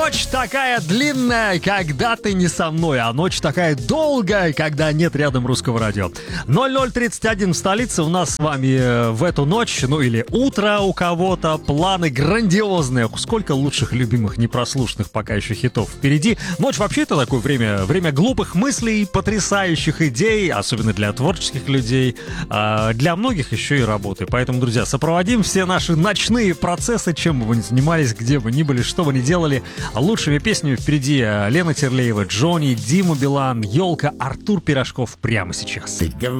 Ночь такая длинная, когда ты не со мной, а ночь такая долгая, когда нет рядом русского радио. 00:31 в столице. У нас с вами в эту ночь, ну или утро у кого-то, планы грандиозные. Сколько лучших, любимых, непрослушанных пока еще хитов впереди. Ночь вообще это такое время глупых мыслей, потрясающих идей, особенно для творческих людей, для многих еще и работы. Поэтому, друзья, сопроводим все наши ночные процессы, чем бы вы ни занимались, где бы ни были, что бы ни делали, лучшими песнями впереди. Лена Терлеева, Джонни, Дима Билан, Елка, Артур Пирожков прямо сейчас.